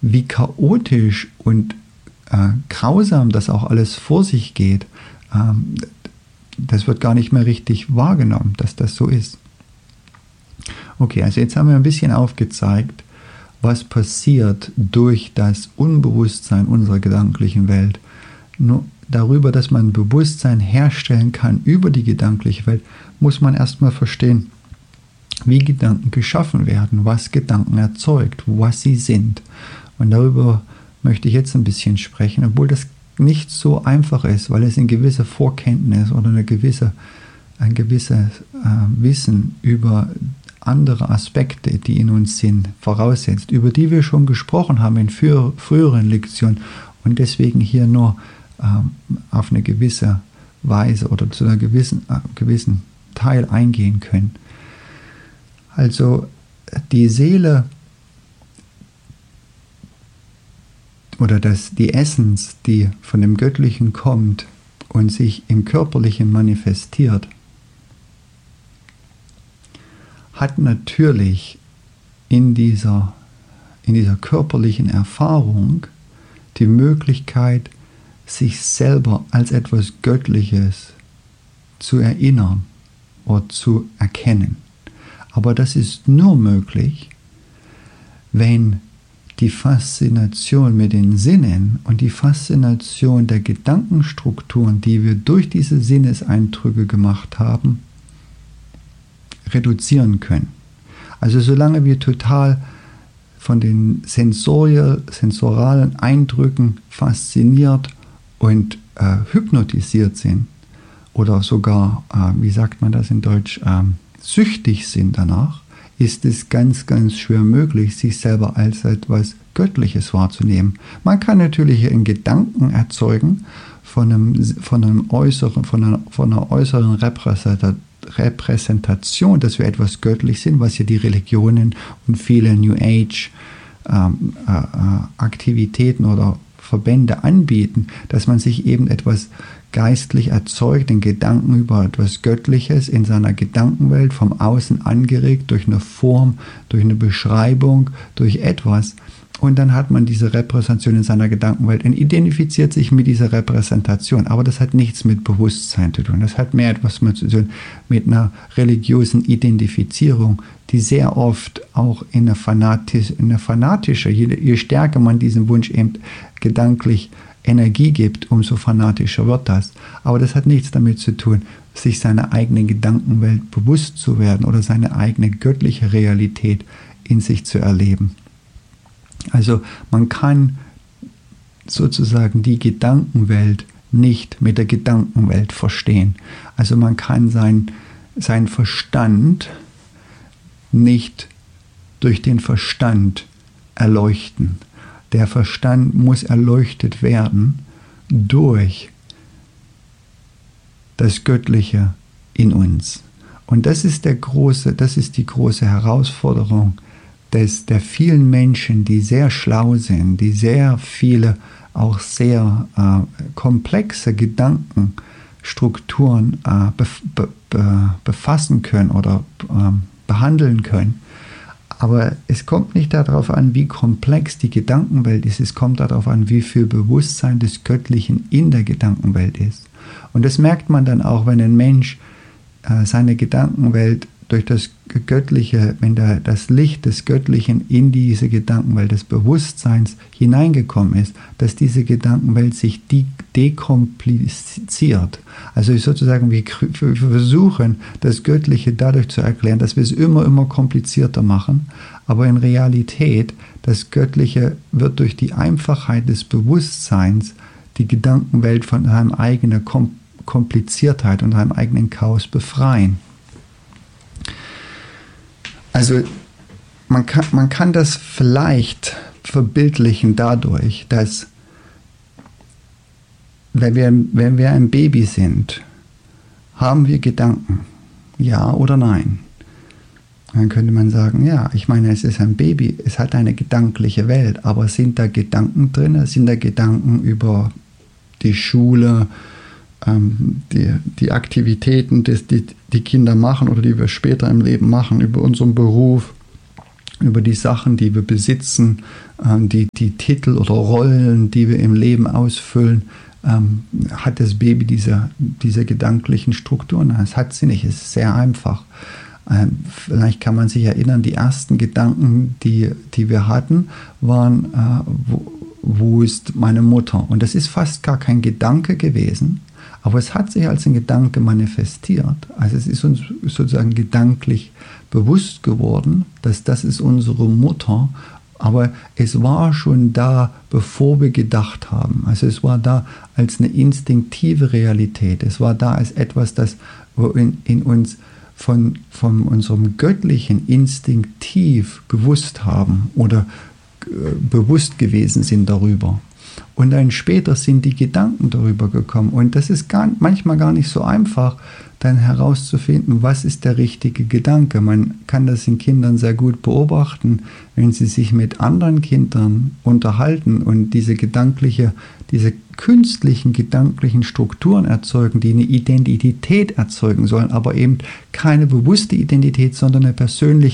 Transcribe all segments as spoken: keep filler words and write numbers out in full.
wie chaotisch und äh, grausam das auch alles vor sich geht, ähm, das wird gar nicht mehr richtig wahrgenommen, dass das so ist. Okay, also jetzt haben wir ein bisschen aufgezeigt, was passiert durch das Unbewusstsein unserer gedanklichen Welt. Nur darüber, dass man Bewusstsein herstellen kann über die gedankliche Welt, muss man erstmal verstehen, wie Gedanken geschaffen werden, was Gedanken erzeugt, was sie sind. Und darüber möchte ich jetzt ein bisschen sprechen, obwohl das nicht so einfach ist, weil es eine gewisse Vorkenntnis oder eine gewisse, ein gewisses äh, Wissen über andere Aspekte, die in uns sind, voraussetzt, über die wir schon gesprochen haben in früher, früheren Lektionen und deswegen hier nur ähm, auf eine gewisse Weise oder zu einer gewissen, äh, gewissen Teil eingehen können. Also die Seele oder das, die Essenz, die von dem Göttlichen kommt und sich im Körperlichen manifestiert, hat natürlich in dieser, in dieser körperlichen Erfahrung die Möglichkeit, sich selber als etwas Göttliches zu erinnern oder zu erkennen. Aber das ist nur möglich, wenn die Faszination mit den Sinnen und die Faszination der Gedankenstrukturen, die wir durch diese Sinneseindrücke gemacht haben, reduzieren können. Also solange wir total von den sensorial, sensoralen Eindrücken fasziniert und äh, hypnotisiert sind oder sogar, äh, wie sagt man das in Deutsch, äh, süchtig sind danach, ist es ganz, ganz schwer möglich, sich selber als etwas Göttliches wahrzunehmen. Man kann natürlich einen Gedanken erzeugen von, einem, von, einem äußeren, von, einer, von einer äußeren Repräsentation, Repräsentation, dass wir etwas göttlich sind, was ja die Religionen und viele New Age ähm, äh, Aktivitäten oder Verbände anbieten, dass man sich eben etwas geistlich erzeugt, den Gedanken über etwas Göttliches in seiner Gedankenwelt vom Außen angeregt durch eine Form, durch eine Beschreibung, durch etwas. Und dann hat man diese Repräsentation in seiner Gedankenwelt und identifiziert sich mit dieser Repräsentation. Aber das hat nichts mit Bewusstsein zu tun. Das hat mehr etwas zu tun mit einer religiösen Identifizierung, die sehr oft auch in eine, fanatisch, in eine fanatische, je, je stärker man diesen Wunsch eben gedanklich Energie gibt, umso fanatischer wird das. Aber das hat nichts damit zu tun, sich seiner eigenen Gedankenwelt bewusst zu werden oder seine eigene göttliche Realität in sich zu erleben. Also man kann sozusagen die Gedankenwelt nicht mit der Gedankenwelt verstehen. Also man kann sein, sein Verstand nicht durch den Verstand erleuchten. Der Verstand muss erleuchtet werden durch das Göttliche in uns. Und das ist der große, das ist die große Herausforderung des, der vielen Menschen, die sehr schlau sind, die sehr viele, auch sehr äh, komplexe Gedankenstrukturen äh, be, be, be, befassen können oder äh, behandeln können. Aber es kommt nicht darauf an, wie komplex die Gedankenwelt ist, es kommt darauf an, wie viel Bewusstsein des Göttlichen in der Gedankenwelt ist. Und das merkt man dann auch, wenn ein Mensch äh, seine Gedankenwelt durch das Göttliche, wenn da das Licht des Göttlichen in diese Gedankenwelt des Bewusstseins hineingekommen ist, dass diese Gedankenwelt sich de- dekompliziert. Also sozusagen, wir, wir versuchen, das Göttliche dadurch zu erklären, dass wir es immer, immer komplizierter machen, aber in Realität, das Göttliche wird durch die Einfachheit des Bewusstseins die Gedankenwelt von seiner eigenen Kom- Kompliziertheit und seinem eigenen Chaos befreien. Also man kann, man kann das vielleicht verbildlichen dadurch, dass wenn wir, wenn wir ein Baby sind, haben wir Gedanken, ja oder nein. Dann könnte man sagen, ja, ich meine, es ist ein Baby, es hat eine gedankliche Welt, aber sind da Gedanken drin? Sind da Gedanken über die Schule, ähm, die, die Aktivitäten, die, die die Kinder machen oder die wir später im Leben machen, über unseren Beruf, über die Sachen, die wir besitzen, die, die Titel oder Rollen, die wir im Leben ausfüllen, ähm, hat das Baby diese, diese gedanklichen Strukturen. Das hat sie nicht, es ist sehr einfach. Ähm, vielleicht kann man sich erinnern, die ersten Gedanken, die, die wir hatten, waren, äh, wo, wo ist meine Mutter? Und das ist fast gar kein Gedanke gewesen, aber es hat sich als ein Gedanke manifestiert. Also es ist uns sozusagen gedanklich bewusst geworden, dass das ist unsere Mutter, aber es war schon da, bevor wir gedacht haben. Also es war da als eine instinktive Realität. Es war da als etwas, das in, in uns von, von unserem Göttlichen instinktiv gewusst haben oder äh, bewusst gewesen sind darüber. Und dann später sind die Gedanken darüber gekommen. Und das ist gar, manchmal gar nicht so einfach, dann herauszufinden, was ist der richtige Gedanke. Man kann das in Kindern sehr gut beobachten, wenn sie sich mit anderen Kindern unterhalten und diese gedankliche, diese künstlichen gedanklichen Strukturen erzeugen, die eine Identität erzeugen sollen, aber eben keine bewusste Identität, sondern eine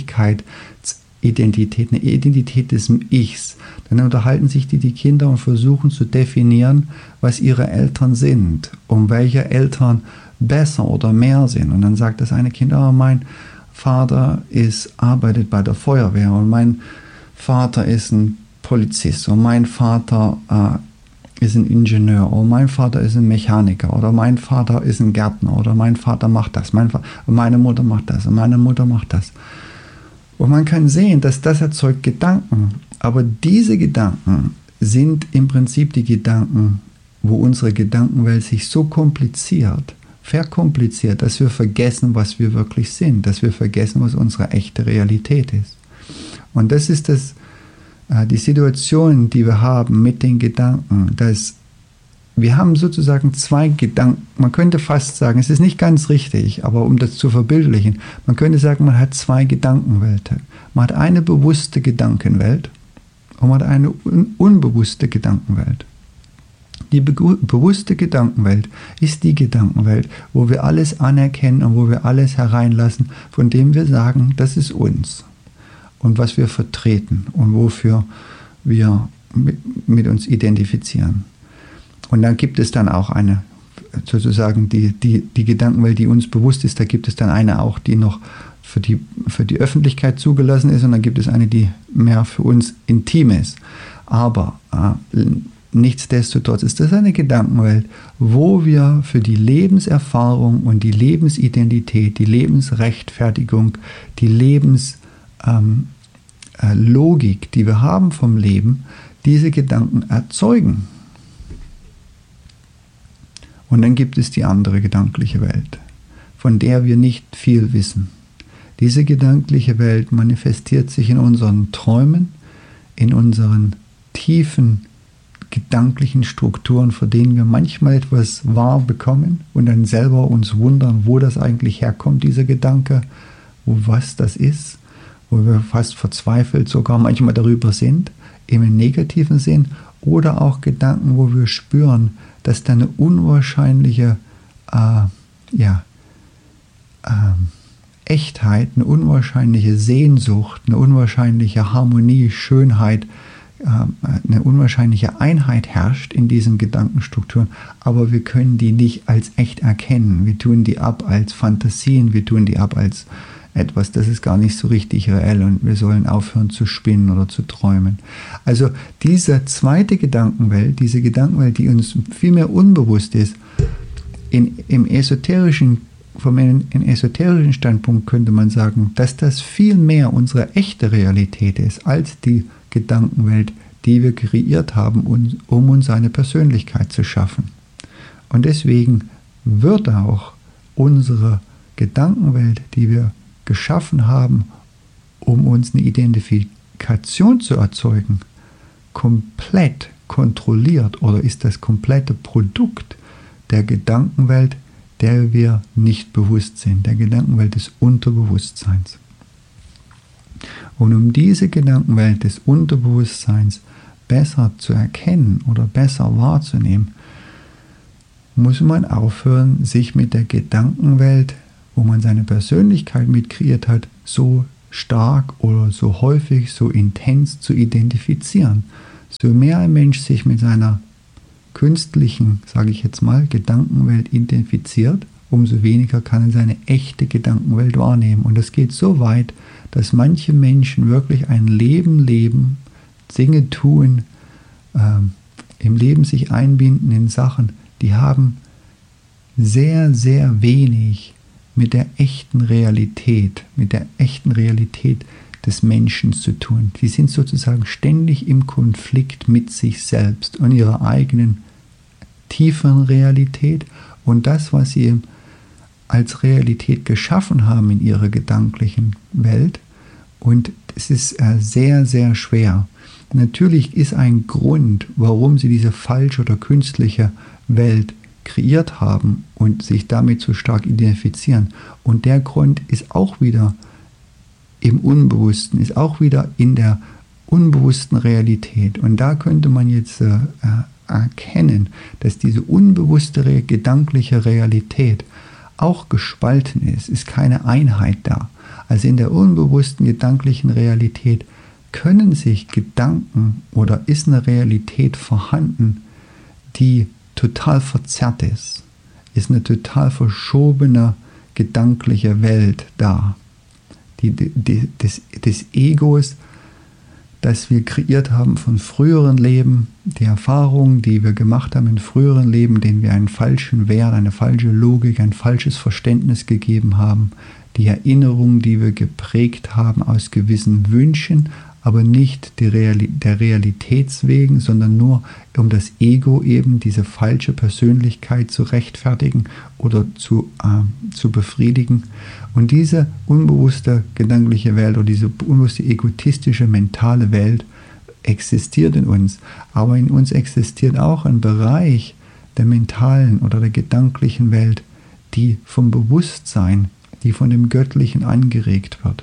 Persönlichkeitsidentität, eine Identität des Ichs. Dann unterhalten sich die, die Kinder und versuchen zu definieren, was ihre Eltern sind, um welche Eltern besser oder mehr sind. Und dann sagt das eine Kind, oh, mein Vater ist, arbeitet bei der Feuerwehr und mein Vater ist ein Polizist und mein Vater äh, ist ein Ingenieur oder mein Vater ist ein Mechaniker oder mein Vater ist ein Gärtner oder mein Vater macht das, mein Vater, und meine Mutter macht das und meine Mutter macht das. Und man kann sehen, dass das erzeugt Gedanken, aber diese Gedanken sind im Prinzip die Gedanken, wo unsere Gedankenwelt sich so kompliziert, verkompliziert, dass wir vergessen, was wir wirklich sind, dass wir vergessen, was unsere echte Realität ist. Und das ist das, äh, die Situation, die wir haben mit den Gedanken, dass wir haben sozusagen zwei Gedanken, man könnte fast sagen, es ist nicht ganz richtig, aber um das zu verbildlichen, man könnte sagen, man hat zwei Gedankenwelten. Man hat eine bewusste Gedankenwelt und man hat eine un- unbewusste Gedankenwelt. Die be- bewusste Gedankenwelt ist die Gedankenwelt, wo wir alles anerkennen und wo wir alles hereinlassen, von dem wir sagen, das ist uns und was wir vertreten und wofür wir mit, mit uns identifizieren. Und dann gibt es dann auch eine, sozusagen die, die, die Gedankenwelt, die uns bewusst ist, da gibt es dann eine auch, die noch für die, für die Öffentlichkeit zugelassen ist und dann gibt es eine, die mehr für uns intim ist. Aber äh, nichtsdestotrotz ist das eine Gedankenwelt, wo wir für die Lebenserfahrung und die Lebensidentität, die Lebensrechtfertigung, die Lebenslogik, ähm, äh, die wir haben vom Leben, diese Gedanken erzeugen. Und dann gibt es die andere gedankliche Welt, von der wir nicht viel wissen. Diese gedankliche Welt manifestiert sich in unseren Träumen, in unseren tiefen gedanklichen Strukturen, vor denen wir manchmal etwas wahr bekommen und dann selber uns wundern, wo das eigentlich herkommt, dieser Gedanke, wo was das ist, wo wir fast verzweifelt sogar manchmal darüber sind, im negativen Sinn, oder auch Gedanken, wo wir spüren, dass da eine unwahrscheinliche äh, ja, äh, Echtheit, eine unwahrscheinliche Sehnsucht, eine unwahrscheinliche Harmonie, Schönheit, eine unwahrscheinliche Einheit herrscht in diesen Gedankenstrukturen, aber wir können die nicht als echt erkennen. Wir tun die ab als Fantasien, wir tun die ab als etwas, das ist gar nicht so richtig reell und wir sollen aufhören zu spinnen oder zu träumen. Also diese zweite Gedankenwelt, diese Gedankenwelt, die uns viel mehr unbewusst ist, in, im esoterischen, vom in esoterischen Standpunkt könnte man sagen, dass das viel mehr unsere echte Realität ist, als die Gedankenwelt, die wir kreiert haben, um uns eine Persönlichkeit zu schaffen. Und deswegen wird auch unsere Gedankenwelt, die wir geschaffen haben, um uns eine Identifikation zu erzeugen, komplett kontrolliert oder ist das komplette Produkt der Gedankenwelt, der wir nicht bewusst sind, der Gedankenwelt des Unterbewusstseins. Und um diese Gedankenwelt des Unterbewusstseins besser zu erkennen oder besser wahrzunehmen, muss man aufhören, sich mit der Gedankenwelt, wo man seine Persönlichkeit mit kreiert hat, so stark oder so häufig, so intens zu identifizieren. So mehr ein Mensch sich mit seiner künstlichen, sage ich jetzt mal, Gedankenwelt identifiziert, umso weniger kann er seine echte Gedankenwelt wahrnehmen. Und das geht so weit, dass manche Menschen wirklich ein Leben leben, Dinge tun, ähm, im Leben sich einbinden in Sachen, die haben sehr, sehr wenig mit der echten Realität, mit der echten Realität des Menschen zu tun. Die sind sozusagen ständig im Konflikt mit sich selbst und ihrer eigenen tieferen Realität und das, was sie als Realität geschaffen haben in ihrer gedanklichen Welt. Und es ist äh, sehr, sehr schwer. Natürlich ist ein Grund, warum sie diese falsche oder künstliche Welt kreiert haben und sich damit so stark identifizieren. Und der Grund ist auch wieder im Unbewussten, ist auch wieder in der unbewussten Realität. Und da könnte man jetzt äh, erkennen, dass diese unbewusste re- gedankliche Realität auch gespalten ist, ist keine Einheit da. Also in der unbewussten gedanklichen Realität können sich Gedanken oder ist eine Realität vorhanden, die total verzerrt ist, ist eine total verschobene gedankliche Welt da. Die, die, des, des Egos, das wir kreiert haben von früheren Leben, die Erfahrungen, die wir gemacht haben in früheren Leben, denen wir einen falschen Wert, eine falsche Logik, ein falsches Verständnis gegeben haben, die Erinnerungen, die wir geprägt haben aus gewissen Wünschen, aber nicht die Reali- der Realitäts wegen, sondern nur um das Ego eben, diese falsche Persönlichkeit zu rechtfertigen oder zu, äh, zu befriedigen. Und diese unbewusste gedankliche Welt oder diese unbewusste egotistische mentale Welt existiert in uns. Aber in uns existiert auch ein Bereich der mentalen oder der gedanklichen Welt, die vom Bewusstsein, die von dem Göttlichen angeregt wird.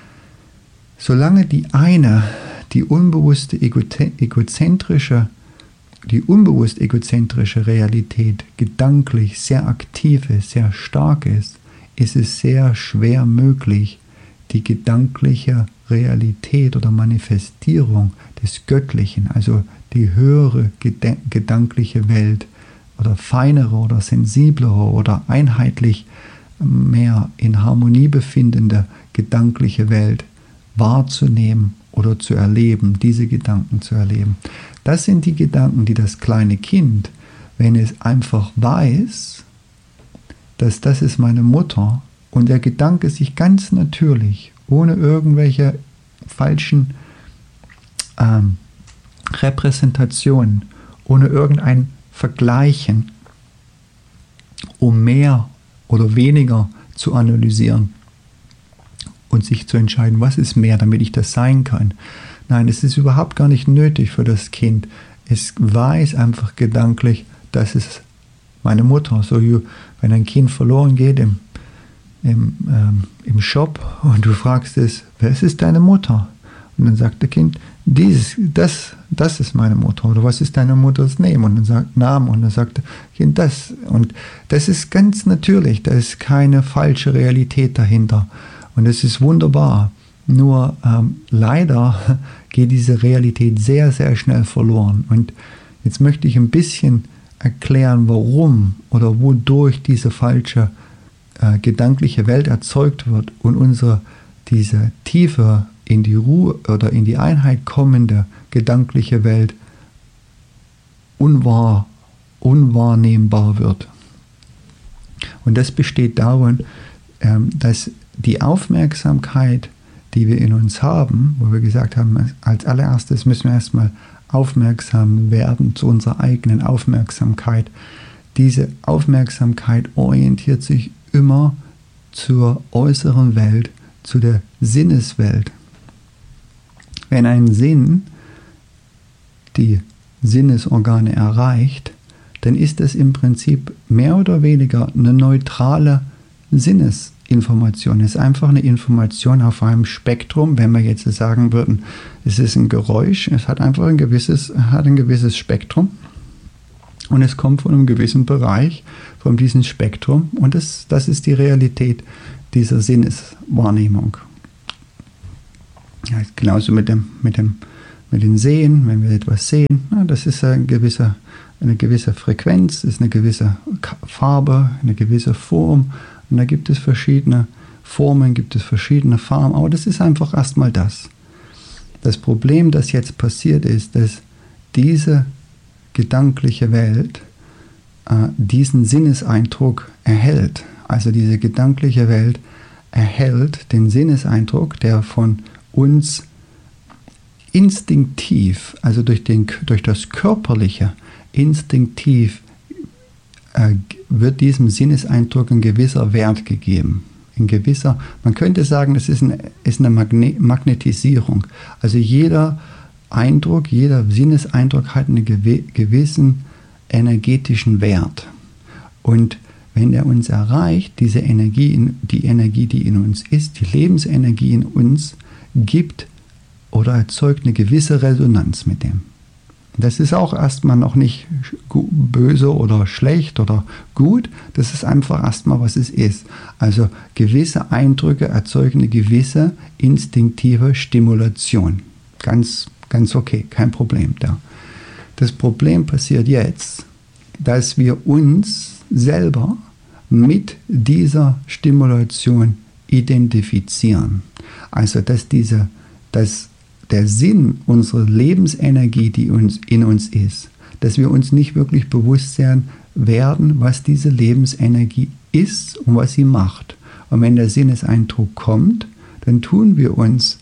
Solange die eine, die unbewusste egozentrische, die unbewusst egozentrische Realität gedanklich sehr aktiv ist, sehr stark ist, ist es sehr schwer möglich, die gedankliche Realität oder Manifestierung des Göttlichen, also die höhere ged- gedankliche Welt oder feinere oder sensiblere oder einheitlich mehr in Harmonie befindende gedankliche Welt wahrzunehmen oder zu erleben, diese Gedanken zu erleben. Das sind die Gedanken, die das kleine Kind, wenn es einfach weiß, dass das ist meine Mutter und der Gedanke sich ganz natürlich, ohne irgendwelche falschen ähm, Repräsentationen, ohne irgendein Vergleichen, um mehr oder weniger zu analysieren und sich zu entscheiden, was ist mehr, damit ich das sein kann. Nein, es ist überhaupt gar nicht nötig für das Kind. Es weiß einfach gedanklich, das ist meine Mutter. So, wenn ein Kind verloren geht im, im, ähm, im Shop und du fragst es, wer ist deine Mutter? Und dann sagt das Kind, dieses, das, das ist meine Mutter. Oder was ist deine Mutters Name? Und dann sagt Name und dann sagt das Kind das. Und das ist ganz natürlich, da ist keine falsche Realität dahinter. Und es ist wunderbar. Nur ähm, leider geht diese Realität sehr, sehr schnell verloren. Und jetzt möchte ich ein bisschen erklären, warum oder wodurch diese falsche äh, gedankliche Welt erzeugt wird und unsere diese tiefe in die Ruhe oder in die Einheit kommende gedankliche Welt unwahr, unwahrnehmbar wird. Und das besteht darin, ähm, dass die Aufmerksamkeit, die wir in uns haben, wo wir gesagt haben, als allererstes müssen wir erstmal aufmerksam werden zu unserer eigenen Aufmerksamkeit. Diese Aufmerksamkeit orientiert sich immer zur äußeren Welt, zu der Sinneswelt. Wenn ein Sinn die Sinnesorgane erreicht, dann ist es im Prinzip mehr oder weniger eine neutrale Sinnesinformation. Es ist einfach eine Information auf einem Spektrum, wenn wir jetzt sagen würden, es ist ein Geräusch, es hat einfach ein gewisses, hat ein gewisses Spektrum und es kommt von einem gewissen Bereich, von diesem Spektrum und das, das ist die Realität dieser Sinneswahrnehmung. Ja, genauso mit dem, mit dem, mit den Sehen, wenn wir etwas sehen, na, das ist ein gewisser, eine gewisse Frequenz, ist eine gewisse Farbe, eine gewisse Form. Und da gibt es verschiedene Formen, gibt es verschiedene Farben, aber das ist einfach erstmal das. Das Problem, das jetzt passiert ist, dass diese gedankliche Welt äh, diesen Sinneseindruck erhält. Also diese gedankliche Welt erhält den Sinneseindruck, der von uns instinktiv, also durch, den, durch das Körperliche, instinktiv äh, wird diesem Sinneseindruck ein gewisser Wert gegeben. Ein gewisser, man könnte sagen, es ist, ein, ist eine Magne Magnetisierung. Also jeder Eindruck, jeder Sinneseindruck hat einen gew gewissen energetischen Wert. Und wenn er uns erreicht, diese Energie, die Energie, die in uns ist, die Lebensenergie in uns, gibt oder erzeugt eine gewisse Resonanz mit dem. Das ist auch erstmal noch nicht böse oder schlecht oder gut, das ist einfach erstmal, was es ist. Also gewisse Eindrücke erzeugen eine gewisse instinktive Stimulation. Ganz, ganz okay, kein Problem da. Das Problem passiert jetzt, dass wir uns selber mit dieser Stimulation identifizieren. Also dass, diese, dass der Sinn unserer Lebensenergie, die uns in uns ist, dass wir uns nicht wirklich bewusst sein werden, was diese Lebensenergie ist und was sie macht. Und wenn der Sinneseindruck kommt, dann tun wir uns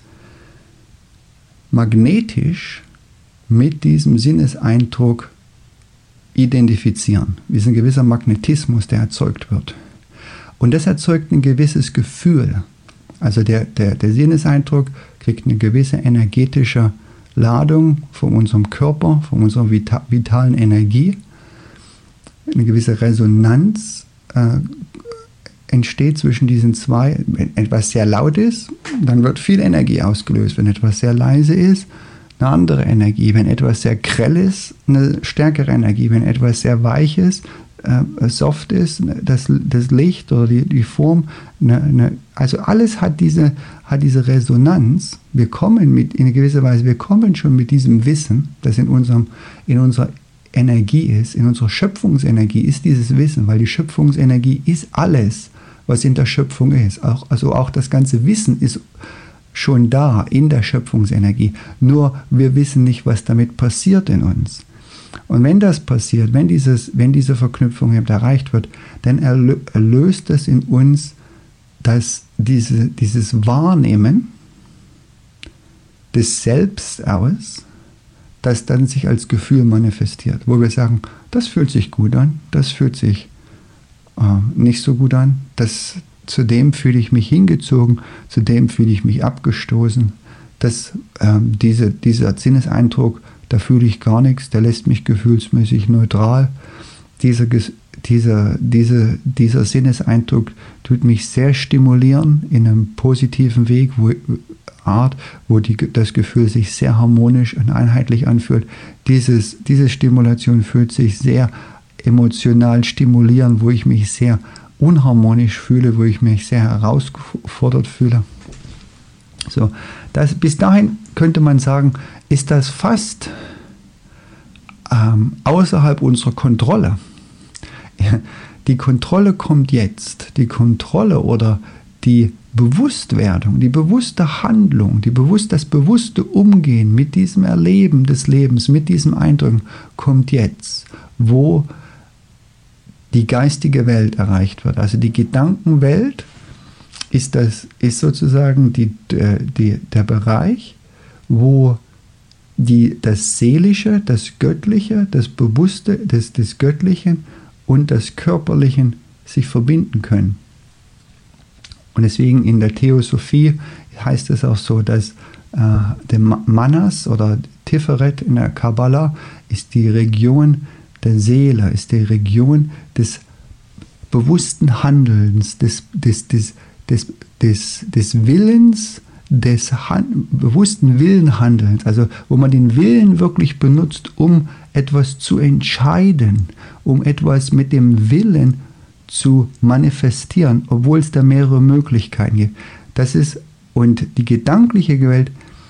magnetisch mit diesem Sinneseindruck identifizieren. Wie ist ein gewisser Magnetismus, der erzeugt wird. Und das erzeugt ein gewisses Gefühl. Also der, der, der Sinneseindruck kriegt eine gewisse energetische Ladung von unserem Körper, von unserer vita vitalen Energie. Eine gewisse Resonanz äh, entsteht zwischen diesen zwei. Wenn etwas sehr laut ist, dann wird viel Energie ausgelöst. Wenn etwas sehr leise ist, eine andere Energie. Wenn etwas sehr grell ist, eine stärkere Energie. Wenn etwas sehr weich ist, äh, soft ist, das, das Licht oder die, die Form, eine, eine, also alles hat diese, hat diese Resonanz. Wir kommen mit, in gewisser Weise, wir kommen schon mit diesem Wissen, das in, unserem, in unserer Energie ist, in unserer Schöpfungsenergie ist dieses Wissen, weil die Schöpfungsenergie ist alles, was in der Schöpfung ist. Auch, also auch das ganze Wissen ist schon da in der Schöpfungsenergie. Nur wir wissen nicht, was damit passiert in uns. Und wenn das passiert, wenn, dieses, wenn diese Verknüpfung erreicht wird, dann erlö erlöst es in uns dass diese, dieses Wahrnehmen des Selbst aus, das dann sich als Gefühl manifestiert, wo wir sagen, das fühlt sich gut an, das fühlt sich äh, nicht so gut an, das, zu dem fühle ich mich hingezogen, zu dem fühle ich mich abgestoßen, das, äh, diese, dieser Sinneseindruck, da fühle ich gar nichts, der lässt mich gefühlsmäßig neutral. Dieser, dieser, dieser, dieser Sinneseindruck tut mich sehr stimulieren in einem positiven Weg, wo, Art, wo die, das Gefühl sich sehr harmonisch und einheitlich anfühlt. Dieses, diese Stimulation fühlt sich sehr emotional stimulierend, wo ich mich sehr unharmonisch fühle, wo ich mich sehr herausgefordert fühle. So, das, bis dahin könnte man sagen, ist das fast ähm, außerhalb unserer Kontrolle. Die Kontrolle kommt jetzt. Die Kontrolle oder die Bewusstwerdung, die bewusste Handlung, die bewusst, das bewusste Umgehen mit diesem Erleben des Lebens, mit diesem Eindrücken, kommt jetzt, wo die geistige Welt erreicht wird. Also die Gedankenwelt ist, das, ist sozusagen die, die, der Bereich, wo die, das Seelische, das Göttliche, das Bewusste des, des Göttlichen und das Körperlichen sich verbinden können. Und deswegen in der Theosophie heißt es auch so, dass äh, der Manas oder Tiferet in der Kabbala ist die Region der Seele, ist die Region des bewussten Handelns, des, des, des, des, des, des Willens, des Han- bewussten Willenhandelns, also wo man den Willen wirklich benutzt, um etwas zu entscheiden, um etwas mit dem Willen zu manifestieren, obwohl es da mehrere Möglichkeiten gibt. Das ist, und die gedankliche Welt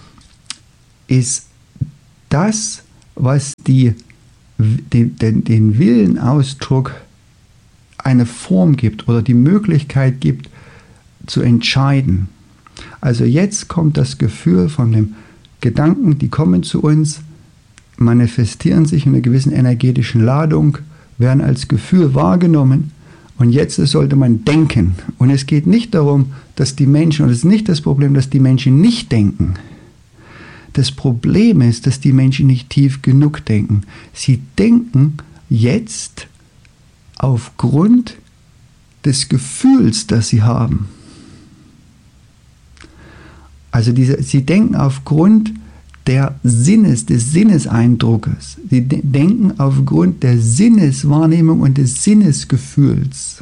ist das, was die, den, den, den Willenausdruck eine Form gibt oder die Möglichkeit gibt, zu entscheiden. Also jetzt kommt das Gefühl von dem Gedanken, die kommen zu uns, manifestieren sich in einer gewissen energetischen Ladung, werden als Gefühl wahrgenommen und jetzt sollte man denken. Und es geht nicht darum, dass die Menschen, und es ist nicht das Problem, dass die Menschen nicht denken. Das Problem ist, dass die Menschen nicht tief genug denken. Sie denken jetzt aufgrund des Gefühls, das sie haben. Also diese, sie denken aufgrund der Sinnes, des Sinneseindruckes. Sie de- denken aufgrund der Sinneswahrnehmung und des Sinnesgefühls.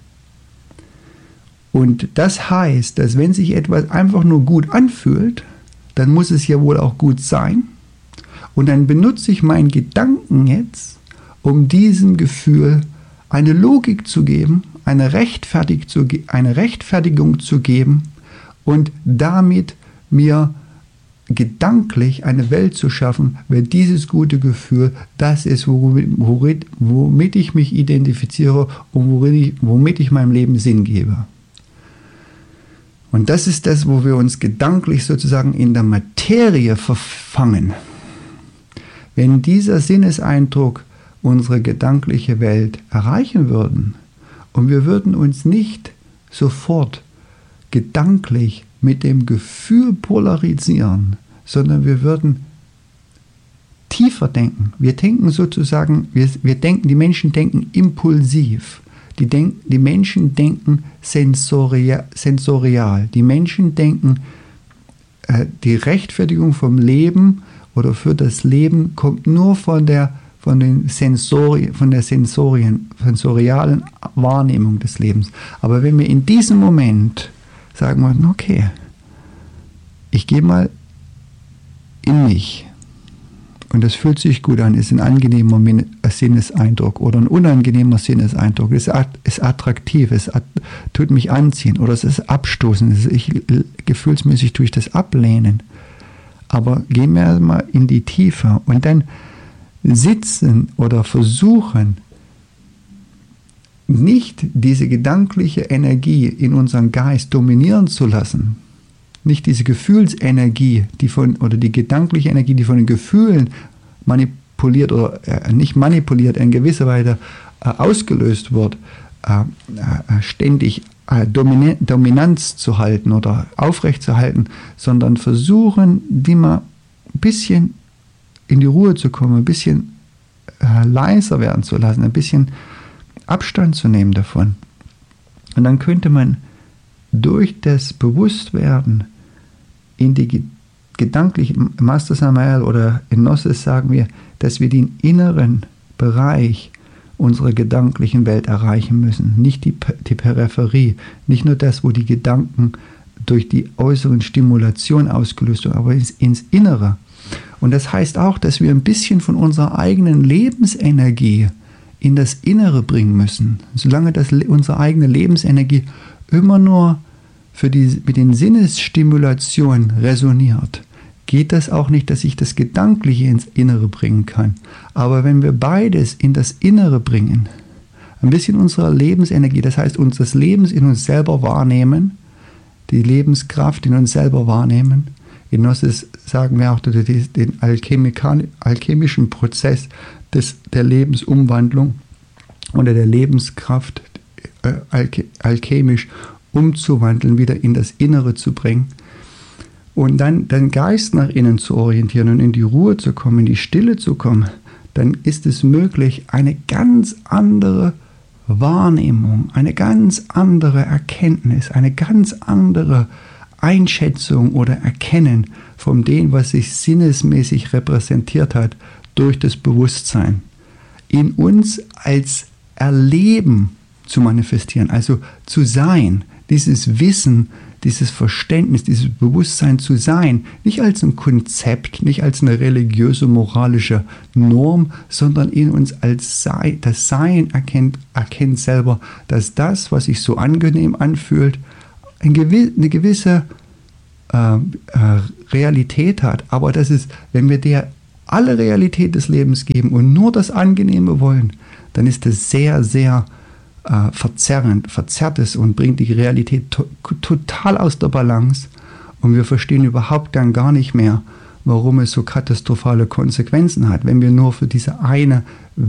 Und das heißt, dass wenn sich etwas einfach nur gut anfühlt, dann muss es ja wohl auch gut sein. Und dann benutze ich meinen Gedanken jetzt, um diesem Gefühl eine Logik zu geben, eine, Rechtfertig zu ge- eine Rechtfertigung zu geben und damit mir gedanklich eine Welt zu schaffen, wenn dieses gute Gefühl das ist, womit, womit ich mich identifiziere und womit ich, womit ich meinem Leben Sinn gebe. Und das ist das, wo wir uns gedanklich sozusagen in der Materie verfangen. Wenn dieser Sinneseindruck unsere gedankliche Welt erreichen würden und wir würden uns nicht sofort gedanklich mit dem Gefühl polarisieren, sondern wir würden tiefer denken. Wir denken sozusagen, wir, wir denken, die Menschen denken impulsiv. Die, denk, die Menschen denken sensoria, sensorial. Die Menschen denken, äh, die Rechtfertigung vom Leben oder für das Leben kommt nur von der, von den Sensori, von der Sensorien, sensorialen Wahrnehmung des Lebens. Aber wenn wir in diesem Moment sagen wir, okay, ich gehe mal in mich und das fühlt sich gut an, ist ein angenehmer Sinneseindruck oder ein unangenehmer Sinneseindruck, es ist attraktiv, es tut mich anziehen oder es ist abstoßend, es ist, ich, gefühlsmäßig tue ich das ablehnen. Aber gehen wir mal in die Tiefe und dann sitzen oder versuchen, nicht diese gedankliche Energie in unserem Geist dominieren zu lassen, nicht diese Gefühlsenergie, die von, oder die gedankliche Energie, die von den Gefühlen manipuliert oder äh, nicht manipuliert, in gewisser Weise äh, ausgelöst wird, äh, äh, ständig äh, Domin- Dominanz zu halten oder aufrechtzuerhalten, sondern versuchen, die mal ein bisschen in die Ruhe zu kommen, ein bisschen äh, leiser werden zu lassen, ein bisschen Abstand zu nehmen davon. Und dann könnte man durch das Bewusstwerden in die gedankliche, Master Samael oder in Gnosis sagen wir, dass wir den inneren Bereich unserer gedanklichen Welt erreichen müssen, nicht die, die Peripherie, nicht nur das, wo die Gedanken durch die äußeren Stimulation ausgelöst werden, aber ins, ins Innere. Und das heißt auch, dass wir ein bisschen von unserer eigenen Lebensenergie in das Innere bringen müssen. Solange das, unsere eigene Lebensenergie immer nur für die, mit den Sinnesstimulationen resoniert, geht das auch nicht, dass ich das Gedankliche ins Innere bringen kann. Aber wenn wir beides in das Innere bringen, ein bisschen unserer Lebensenergie, das heißt unseres Lebens in uns selber wahrnehmen, die Lebenskraft in uns selber wahrnehmen, in Gnosis sagen wir auch den alchemischen Prozess des, der Lebensumwandlung oder der Lebenskraft äh, alch, alchemisch umzuwandeln, wieder in das Innere zu bringen und dann den Geist nach innen zu orientieren und in die Ruhe zu kommen, in die Stille zu kommen, dann ist es möglich, eine ganz andere Wahrnehmung, eine ganz andere Erkenntnis, eine ganz andere Einschätzung oder Erkennen von dem, was sich sinnesmäßig repräsentiert hat, durch das Bewusstsein in uns als Erleben zu manifestieren, also zu sein, dieses Wissen, dieses Verständnis, dieses Bewusstsein zu sein, nicht als ein Konzept, nicht als eine religiöse, moralische Norm, sondern in uns als Sein, das Sein erkennt, erkennt selber, dass das, was sich so angenehm anfühlt, eine gewisse äh, äh, Realität hat, aber das ist, wenn wir der alle Realität des Lebens geben und nur das Angenehme wollen, dann ist das sehr, sehr äh, verzerrend, verzerrt es und bringt die Realität to- total aus der Balance und wir verstehen überhaupt dann gar nicht mehr, warum es so katastrophale Konsequenzen hat, wenn wir nur für diese eine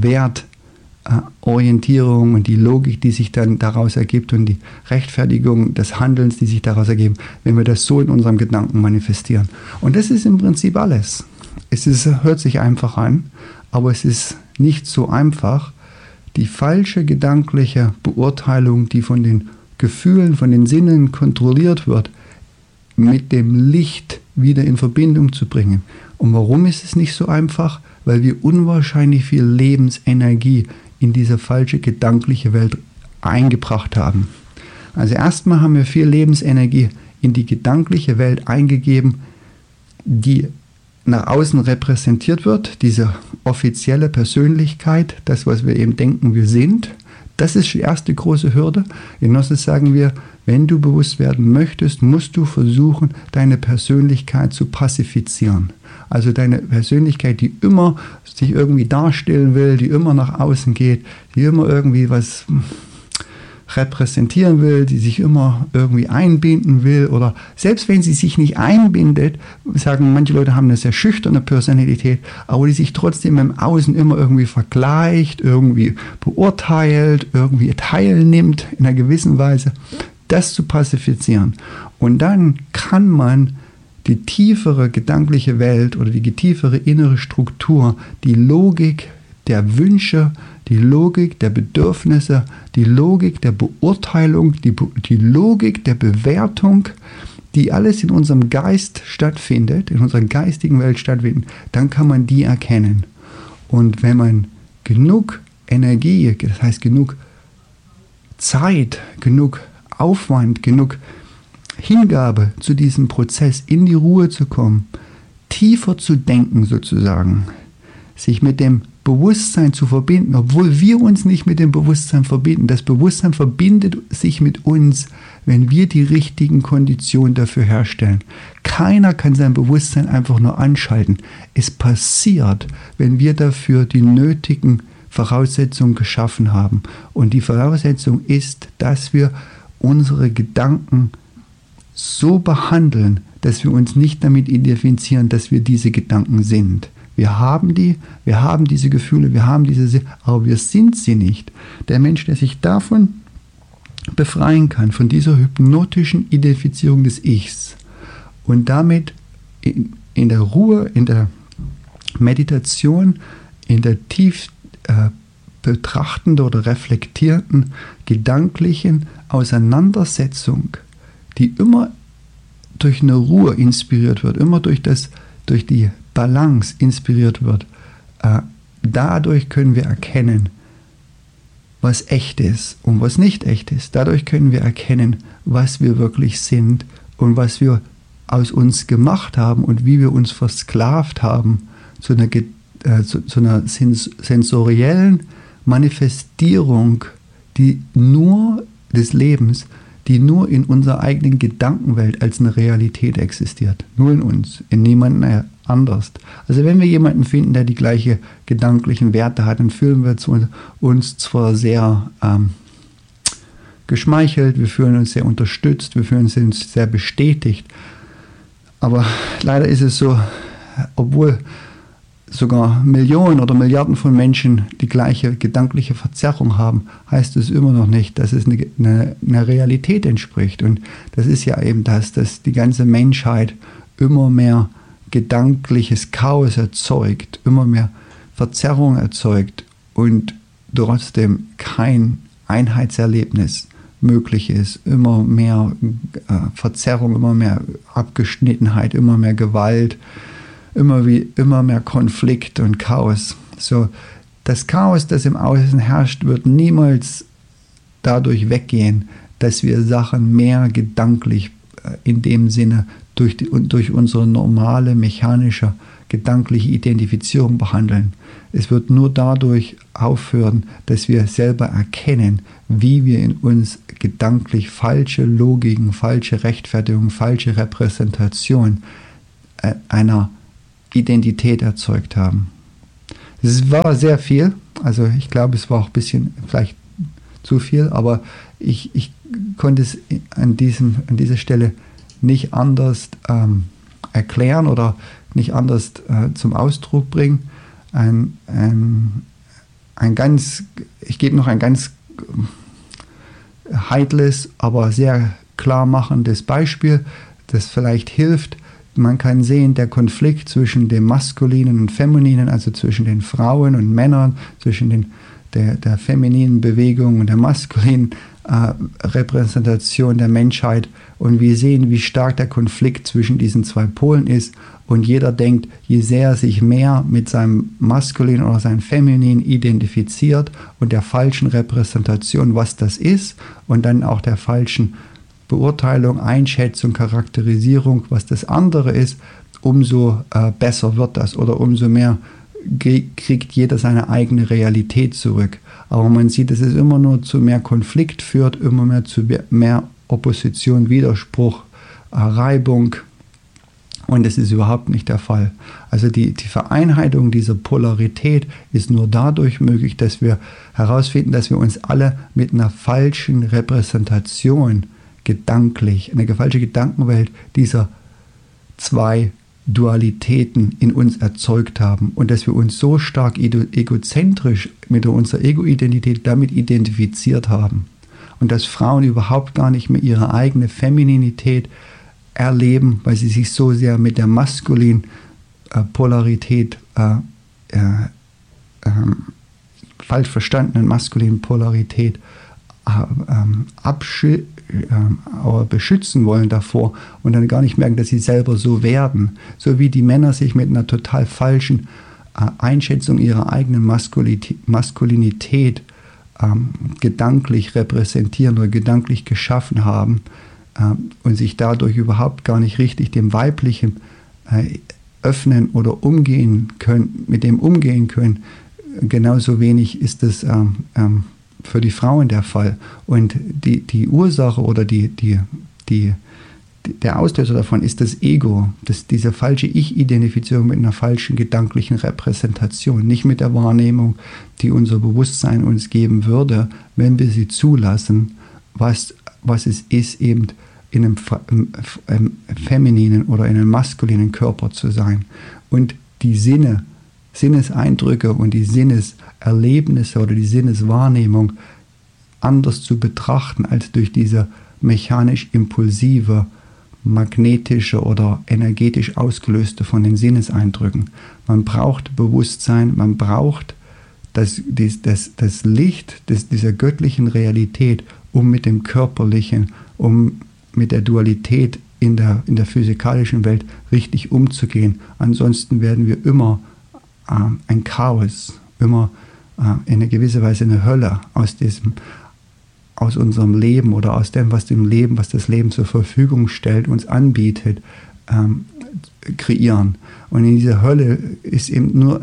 Wertorientierung und die Logik, die sich dann daraus ergibt und die Rechtfertigung des Handelns, die sich daraus ergeben, wenn wir das so in unserem Gedanken manifestieren. Und das ist im Prinzip alles. Es ist, hört sich einfach an, aber es ist nicht so einfach. Die falsche gedankliche Beurteilung, die von den Gefühlen, von den Sinnen kontrolliert wird, mit dem Licht wieder in Verbindung zu bringen. Und warum ist es nicht so einfach? Weil wir unwahrscheinlich viel Lebensenergie in diese falsche gedankliche Welt eingebracht haben. Also erstmal haben wir viel Lebensenergie in die gedankliche Welt eingegeben, die nach außen repräsentiert wird, diese offizielle Persönlichkeit, das, was wir eben denken, wir sind. Das ist die erste große Hürde. In Gnosis sagen wir, wenn du bewusst werden möchtest, musst du versuchen, deine Persönlichkeit zu pazifizieren. Also deine Persönlichkeit, die immer sich irgendwie darstellen will, die immer nach außen geht, die immer irgendwie was repräsentieren will, die sich immer irgendwie einbinden will oder selbst wenn sie sich nicht einbindet, sagen manche Leute haben eine sehr schüchterne Personalität, aber die sich trotzdem im Außen immer irgendwie vergleicht, irgendwie beurteilt, irgendwie teilnimmt in einer gewissen Weise, das zu pazifizieren. Und dann kann man die tiefere gedankliche Welt oder die tiefere innere Struktur, die Logik der Wünsche, die Logik der Bedürfnisse, die Logik der Beurteilung, die, die Logik der Bewertung, die alles in unserem Geist stattfindet, in unserer geistigen Welt stattfindet, dann kann man die erkennen. Und wenn man genug Energie, das heißt genug Zeit, genug Aufwand, genug Hingabe zu diesem Prozess, in die Ruhe zu kommen, tiefer zu denken sozusagen, sich mit dem Bewusstsein zu verbinden, obwohl wir uns nicht mit dem Bewusstsein verbinden. Das Bewusstsein verbindet sich mit uns, wenn wir die richtigen Konditionen dafür herstellen. Keiner kann sein Bewusstsein einfach nur anschalten. Es passiert, wenn wir dafür die nötigen Voraussetzungen geschaffen haben. Und die Voraussetzung ist, dass wir unsere Gedanken so behandeln, dass wir uns nicht damit identifizieren, dass wir diese Gedanken sind. Wir haben die, wir haben diese Gefühle, wir haben diese, aber wir sind sie nicht. Der Mensch, der sich davon befreien kann, von dieser hypnotischen Identifizierung des Ichs und damit in, in der Ruhe, in der Meditation, in der tief äh, betrachtenden oder reflektierten gedanklichen Auseinandersetzung, die immer durch eine Ruhe inspiriert wird, immer durch, das, durch die Balance inspiriert wird, äh, dadurch können wir erkennen, was echt ist und was nicht echt ist. Dadurch können wir erkennen, was wir wirklich sind und was wir aus uns gemacht haben und wie wir uns versklavt haben zu einer, äh, zu, zu einer sens- sensoriellen Manifestierung, die nur des Lebens, die nur in unserer eigenen Gedankenwelt als eine Realität existiert. Nur in uns, in niemandem anders. Also wenn wir jemanden finden, der die gleiche gedanklichen Werte hat, dann fühlen wir uns zwar sehr ähm, geschmeichelt, wir fühlen uns sehr unterstützt, wir fühlen uns sehr bestätigt, aber leider ist es so, obwohl sogar Millionen oder Milliarden von Menschen die gleiche gedankliche Verzerrung haben, heißt es immer noch nicht, dass es eine, eine, eine Realität entspricht. Und das ist ja eben das, dass die ganze Menschheit immer mehr gedankliches Chaos erzeugt, immer mehr Verzerrung erzeugt und trotzdem kein Einheitserlebnis möglich ist. Immer mehr äh, Verzerrung, immer mehr Abgeschnittenheit, immer mehr Gewalt, immer, wie, immer mehr Konflikt und Chaos. So, das Chaos, das im Außen herrscht, wird niemals dadurch weggehen, dass wir Sachen mehr gedanklich in dem Sinne durch, die, durch unsere normale mechanische gedankliche Identifizierung behandeln. Es wird nur dadurch aufhören, dass wir selber erkennen, wie wir in uns gedanklich falsche Logiken, falsche Rechtfertigung, falsche Repräsentation einer Identität erzeugt haben. Es war sehr viel, also ich glaube, es war auch ein bisschen vielleicht zu viel, aber ich, ich konnte es an, diesem, an dieser Stelle nicht anders ähm, erklären oder nicht anders äh, zum Ausdruck bringen. Ein, ein, ein ganz, ich gebe noch ein ganz heikles, aber sehr klar machendes Beispiel, das vielleicht hilft. Man kann sehen, der Konflikt zwischen dem Maskulinen und Femininen, also zwischen den Frauen und Männern, zwischen den, der, der femininen Bewegung und der maskulinen äh, Repräsentation der Menschheit. Und wir sehen, wie stark der Konflikt zwischen diesen zwei Polen ist. Und jeder denkt, je sehr er sich mehr mit seinem Maskulin oder seinem Feminin identifiziert und der falschen Repräsentation, was das ist, und dann auch der falschen Beurteilung, Einschätzung, Charakterisierung, was das andere ist, umso äh, besser wird das oder umso mehr kriegt jeder seine eigene Realität zurück. Aber man sieht, dass es immer nur zu mehr Konflikt führt, immer mehr zu mehr Opposition, Widerspruch, äh, Reibung. Und das ist überhaupt nicht der Fall. Also die, die Vereinheitlichung dieser Polarität ist nur dadurch möglich, dass wir herausfinden, dass wir uns alle mit einer falschen Repräsentation gedanklich, eine falsche Gedankenwelt dieser zwei Dualitäten in uns erzeugt haben und dass wir uns so stark egozentrisch mit unserer Ego-Identität damit identifiziert haben und dass Frauen überhaupt gar nicht mehr ihre eigene Femininität erleben, weil sie sich so sehr mit der maskulinen äh, Polarität, äh, äh, äh, falsch verstandenen maskulinen Polarität äh, absch- äh, beschützen wollen davor und dann gar nicht merken, dass sie selber so werden. So wie die Männer sich mit einer total falschen äh, Einschätzung ihrer eigenen Maskulinität, Maskulinität ähm, gedanklich repräsentieren oder gedanklich geschaffen haben, und sich dadurch überhaupt gar nicht richtig dem Weiblichen äh, öffnen oder umgehen können, mit dem umgehen können, genauso wenig ist es ähm, ähm, für die Frauen der Fall. Und die, die Ursache oder die, die, die, der Auslöser davon ist das Ego, das, diese falsche Ich-Identifizierung mit einer falschen gedanklichen Repräsentation, nicht mit der Wahrnehmung, die unser Bewusstsein uns geben würde, wenn wir sie zulassen, was was es ist, eben in einem, einem femininen oder in einem maskulinen Körper zu sein. Und die Sinne, Sinneseindrücke und die Sinneserlebnisse oder die Sinneswahrnehmung anders zu betrachten als durch diese mechanisch impulsive, magnetische oder energetisch ausgelöste von den Sinneseindrücken. Man braucht Bewusstsein, man braucht das, das, das Licht das, dieser göttlichen Realität, um mit dem Körperlichen, um mit der Dualität in der, in der physikalischen Welt richtig umzugehen. Ansonsten werden wir immer äh, ein Chaos, immer äh, in einer gewisser Weise eine Hölle aus diesem, aus unserem Leben oder aus dem, was dem Leben, was das Leben zur Verfügung stellt, uns anbietet, ähm, kreieren. Und in dieser Hölle ist eben nur,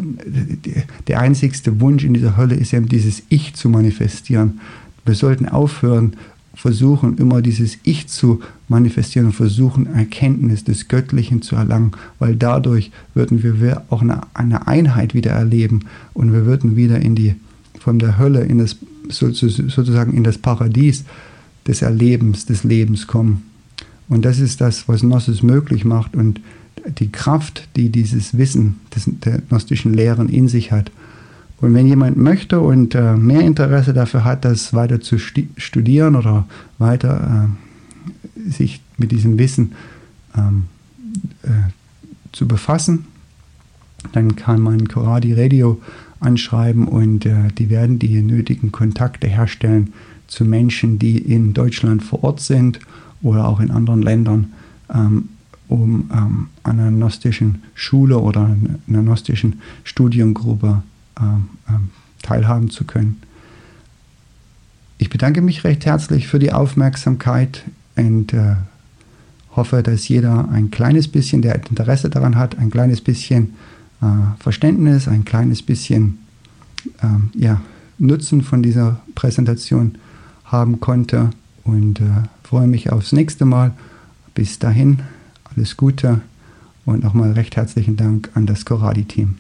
der einzigste Wunsch in dieser Hölle ist eben dieses Ich zu manifestieren. Wir sollten aufhören, versuchen, immer dieses Ich zu manifestieren und versuchen, Erkenntnis des Göttlichen zu erlangen, weil dadurch würden wir auch eine, eine Einheit wieder erleben und wir würden wieder in die, von der Hölle in das, sozusagen in das Paradies des Erlebens, des Lebens kommen. Und das ist das, was Gnosis möglich macht und die Kraft, die dieses Wissen des, der gnostischen Lehren in sich hat. Und wenn jemand möchte und äh, mehr Interesse dafür hat, das weiter zu sti- studieren oder weiter äh, sich mit diesem Wissen ähm, äh, zu befassen, dann kann man Corradi Radio anschreiben und äh, die werden die nötigen Kontakte herstellen zu Menschen, die in Deutschland vor Ort sind oder auch in anderen Ländern, ähm, um ähm, an einer gnostischen Schule oder einer gnostischen Studiengruppe ähm, ähm, teilhaben zu können. Ich bedanke mich recht herzlich für die Aufmerksamkeit und äh, hoffe, dass jeder ein kleines bisschen, der Interesse daran hat, ein kleines bisschen äh, Verständnis, ein kleines bisschen äh, ja, Nutzen von dieser Präsentation haben konnte und äh, freue mich aufs nächste Mal. Bis dahin, alles Gute und nochmal recht herzlichen Dank an das Coradi-Team.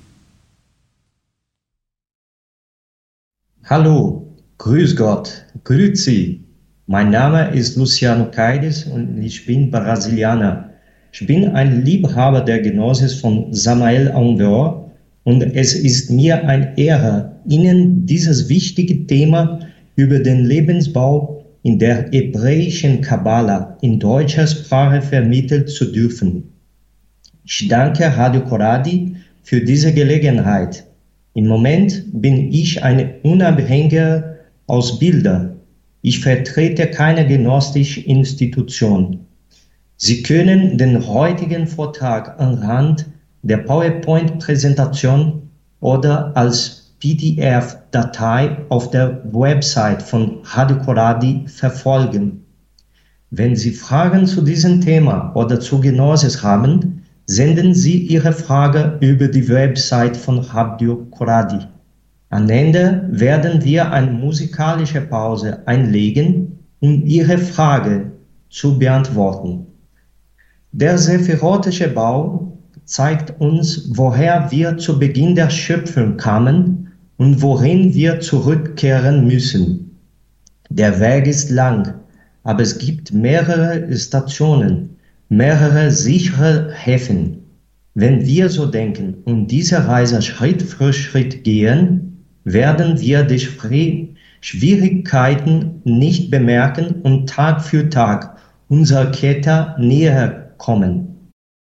Hallo, grüß Gott, grüezi. Mein Name ist Luciano Caides und ich bin Brasilianer. Ich bin ein Liebhaber der Gnosis von Samael Aun Weor und es ist mir eine Ehre, Ihnen dieses wichtige Thema über den Lebensbau in der hebräischen Kabbala in deutscher Sprache vermitteln zu dürfen. Ich danke Radio Coradi für diese Gelegenheit. Im Moment bin ich ein unabhängiger Ausbilder. Ich vertrete keine gnostische Institution. Sie können den heutigen Vortrag anhand der PowerPoint-Präsentation oder als P D F-Datei auf der Website von Radio Coradi verfolgen. Wenn Sie Fragen zu diesem Thema oder zu Gnosis haben, senden Sie Ihre Frage über die Website von Radio Coradi. Am Ende werden wir eine musikalische Pause einlegen, um Ihre Frage zu beantworten. Der sephirotische Bau zeigt uns, woher wir zu Beginn der Schöpfung kamen und wohin wir zurückkehren müssen. Der Weg ist lang, aber es gibt mehrere Stationen, mehrere sichere Häfen. Wenn wir so denken und diese Reise Schritt für Schritt gehen, werden wir die Schwierigkeiten nicht bemerken und Tag für Tag unserer Kette näher kommen.